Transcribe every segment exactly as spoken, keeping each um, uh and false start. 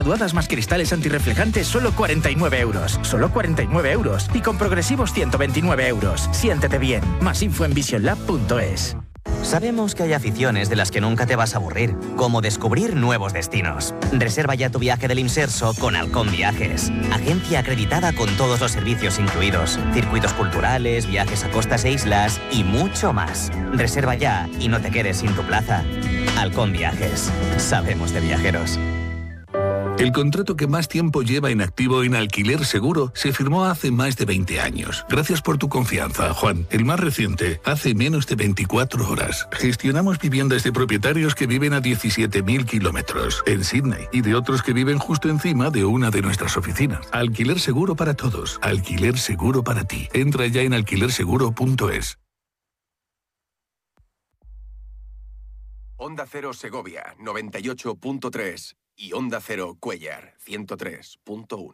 Graduadas más cristales antirreflejantes, solo cuarenta y nueve euros. Solo cuarenta y nueve euros. Y con progresivos, ciento veintinueve euros. Siéntete bien. Más info en vision lab punto es. Sabemos que hay aficiones de las que nunca te vas a aburrir, como descubrir nuevos destinos. Reserva ya tu viaje del Imserso con Halcón Viajes. Agencia acreditada con todos los servicios incluidos. Circuitos culturales, viajes a costas e islas y mucho más. Reserva ya y no te quedes sin tu plaza. Halcón Viajes. Sabemos de viajeros. El contrato que más tiempo lleva en activo en Alquiler Seguro se firmó hace más de veinte años. Gracias por tu confianza, Juan. El más reciente, hace menos de veinticuatro horas. Gestionamos viviendas de propietarios que viven a diecisiete mil kilómetros en Sydney y de otros que viven justo encima de una de nuestras oficinas. Alquiler Seguro para todos. Alquiler Seguro para ti. Entra ya en alquiler seguro punto es. Onda Cero Segovia, noventa y ocho punto tres. Y Onda Cero Cuéllar, ciento tres punto uno.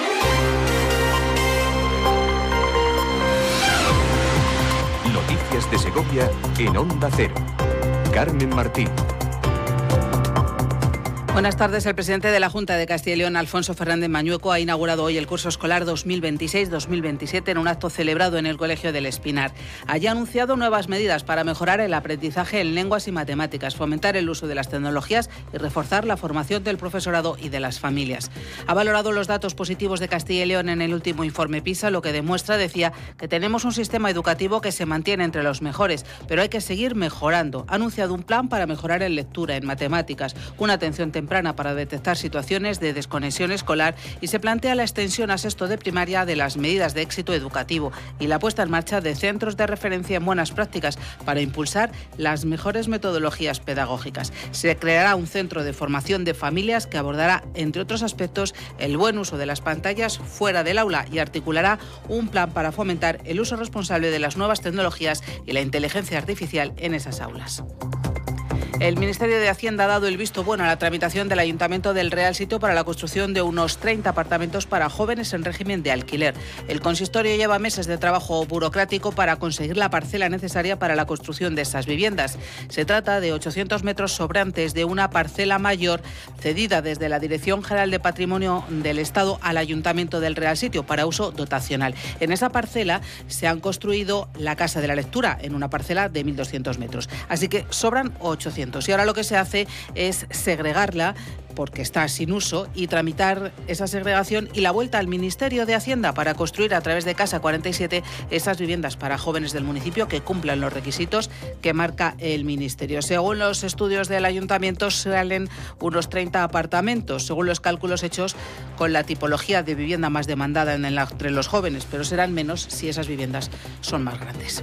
Noticias de Segovia en Onda Cero. Carmen Martín. Buenas tardes. El presidente de la Junta de Castilla y León, Alfonso Fernández Mañueco, ha inaugurado hoy el curso escolar dos mil veintiséis dos mil veintisiete en un acto celebrado en el Colegio del Espinar. Allí ha anunciado nuevas medidas para mejorar el aprendizaje en lenguas y matemáticas, fomentar el uso de las tecnologías y reforzar la formación del profesorado y de las familias. Ha valorado los datos positivos de Castilla y León en el último informe PISA, lo que demuestra, decía, que tenemos un sistema educativo que se mantiene entre los mejores, pero hay que seguir mejorando. Ha anunciado un plan para mejorar en lectura, en matemáticas, una atención temprana para detectar situaciones de desconexión escolar y se plantea la extensión a sexto de primaria de las medidas de éxito educativo y la puesta en marcha de centros de referencia en buenas prácticas para impulsar las mejores metodologías pedagógicas. Se creará un centro de formación de familias que abordará, entre otros aspectos, el buen uso de las pantallas fuera del aula y articulará un plan para fomentar el uso responsable de las nuevas tecnologías y la inteligencia artificial en esas aulas. El Ministerio de Hacienda ha dado el visto bueno a la tramitación del Ayuntamiento del Real Sitio para la construcción de unos treinta apartamentos para jóvenes en régimen de alquiler. El consistorio lleva meses de trabajo burocrático para conseguir la parcela necesaria para la construcción de esas viviendas. Se trata de ochocientos metros sobrantes de una parcela mayor cedida desde la Dirección General de Patrimonio del Estado al Ayuntamiento del Real Sitio para uso dotacional. En esa parcela se han construido la Casa de la Lectura, en una parcela de mil doscientos metros. Así que sobran ochocientos. Y ahora lo que se hace es segregarla, porque está sin uso, y tramitar esa segregación y la vuelta al Ministerio de Hacienda para construir a través de Casa cuarenta y siete esas viviendas para jóvenes del municipio que cumplan los requisitos que marca el Ministerio. Según los estudios del Ayuntamiento, salen unos treinta apartamentos, según los cálculos hechos con la tipología de vivienda más demandada en el, entre los jóvenes, pero serán menos si esas viviendas son más grandes.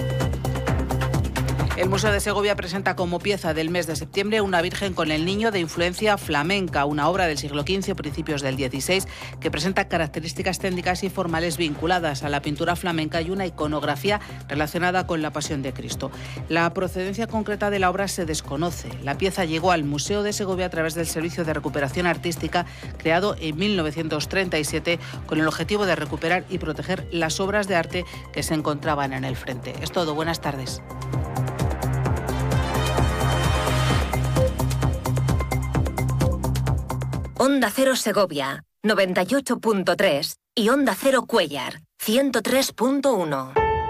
El Museo de Segovia presenta como pieza del mes de septiembre una Virgen con el Niño de influencia flamenca, una obra del siglo quince o principios del dieciséis que presenta características técnicas y formales vinculadas a la pintura flamenca y una iconografía relacionada con la Pasión de Cristo. La procedencia concreta de la obra se desconoce. La pieza llegó al Museo de Segovia a través del Servicio de Recuperación Artística creado en mil novecientos treinta y siete con el objetivo de recuperar y proteger las obras de arte que se encontraban en el frente. Es todo. Buenas tardes. Onda Cero Segovia, noventa y ocho punto tres y Onda Cero Cuéllar, ciento tres punto uno.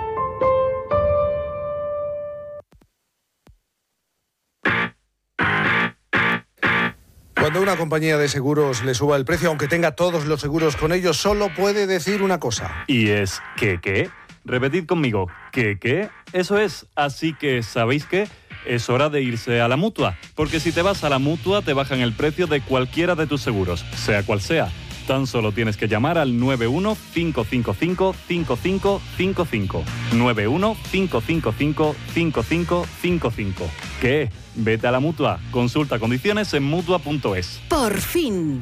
Cuando una compañía de seguros le suba el precio, aunque tenga todos los seguros con ellos, solo puede decir una cosa. Y es ¿qué qué? Repetid conmigo, ¿qué qué? Eso es, así que ¿sabéis qué? Es hora de irse a la Mutua, porque si te vas a la Mutua te bajan el precio de cualquiera de tus seguros, sea cual sea. Tan solo tienes que llamar al nueve uno cinco cinco cinco cinco cinco cinco cinco. nueve uno cinco cinco cinco cinco cinco cinco cinco. ¿Qué? Vete a la Mutua. Consulta condiciones en mutua punto es. ¡Por fin!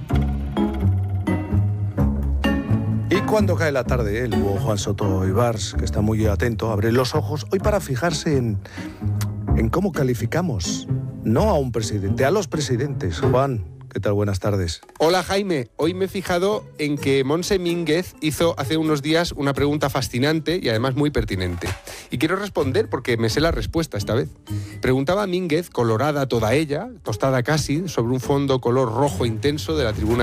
Y cuando cae la tarde, el buen Juan Soto Ibars, que está muy atento, abre los ojos hoy para fijarse en... en cómo calificamos, no a un presidente, a los presidentes. Juan, ¿Qué tal? Buenas tardes. Hola Jaime, hoy me he fijado en que Monse Mínguez hizo hace unos días una pregunta fascinante y además muy pertinente. Y quiero responder porque me sé la respuesta esta vez. Preguntaba Mínguez, colorada toda ella, tostada casi, sobre un fondo color rojo intenso de la tribuna